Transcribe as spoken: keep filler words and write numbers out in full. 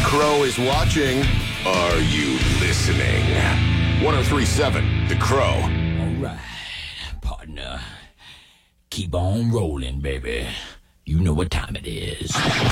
Crow is watching. Are you listening? one oh three point seven, The Crow. All right, partner. Keep on rolling, baby. You know what time it is.